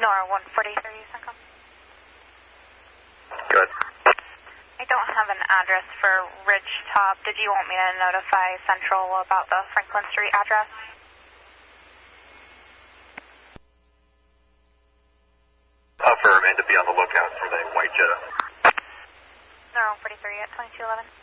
Nora 143, Central. Good. I don't have an address for Ridgetop. Did you want me to notify Central about the Franklin Street address? Affirm, and to be on the lookout for the white Jetta. Nora 143 at 2211.